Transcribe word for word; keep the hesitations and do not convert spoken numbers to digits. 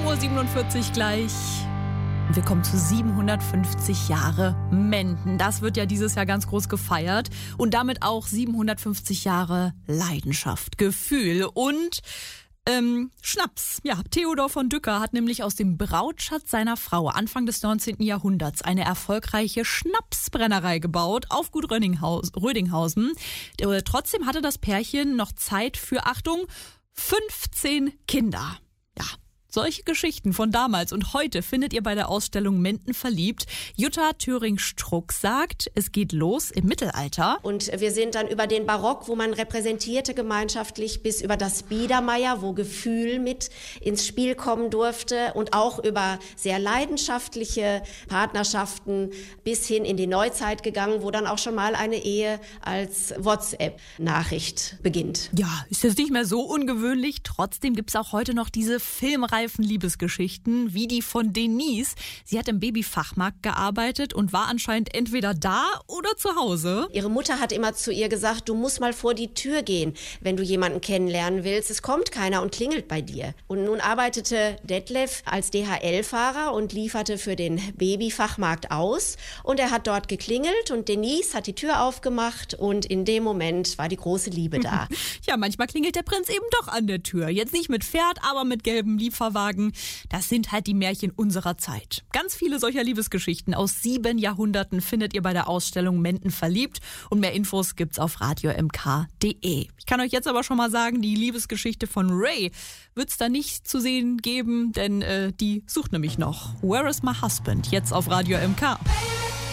Uhr siebenundvierzig gleich. Wir kommen zu siebenhundertfünfzig Jahre Menden. Das wird ja dieses Jahr ganz groß gefeiert. Und damit auch siebenhundertfünfzig Jahre Leidenschaft, Gefühl und ähm, Schnaps. Ja, Theodor von Dücker hat nämlich aus dem Brautschatz seiner Frau Anfang des neunzehnten Jahrhunderts eine erfolgreiche Schnapsbrennerei gebaut auf Gut Rödinghausen. Trotzdem hatte das Pärchen noch Zeit für, Achtung, fünfzehn Kinder. Ja. Solche Geschichten von damals und heute findet ihr bei der Ausstellung Menden verliebt. Jutta Thüring-Struck sagt, es geht los im Mittelalter. Und wir sind dann über den Barock, wo man repräsentierte gemeinschaftlich, bis über das Biedermeier, wo Gefühl mit ins Spiel kommen durfte und auch über sehr leidenschaftliche Partnerschaften bis hin in die Neuzeit gegangen, wo dann auch schon mal eine Ehe als WhatsApp-Nachricht beginnt. Ja, ist jetzt nicht mehr so ungewöhnlich. Trotzdem gibt's auch heute noch diese Filmreihe Liebesgeschichten, wie die von Denise. Sie hat im Babyfachmarkt gearbeitet und war anscheinend entweder da oder zu Hause. Ihre Mutter hat immer zu ihr gesagt, du musst mal vor die Tür gehen, wenn du jemanden kennenlernen willst. Es kommt keiner und klingelt bei dir. Und nun arbeitete Detlef als D H L-Fahrer und lieferte für den Babyfachmarkt aus. Und er hat dort geklingelt und Denise hat die Tür aufgemacht und in dem Moment war die große Liebe da. Ja, manchmal klingelt der Prinz eben doch an der Tür. Jetzt nicht mit Pferd, aber mit gelbem Lieferwagen. Das sind halt die Märchen unserer Zeit. Ganz viele solcher Liebesgeschichten aus sieben Jahrhunderten findet ihr bei der Ausstellung Menden verliebt. Und mehr Infos gibt's auf radio m k punkt d e. Ich kann euch jetzt aber schon mal sagen, die Liebesgeschichte von Ray wird's da nicht zu sehen geben, denn äh, die sucht nämlich noch. Where is my husband? Jetzt auf Radio M K.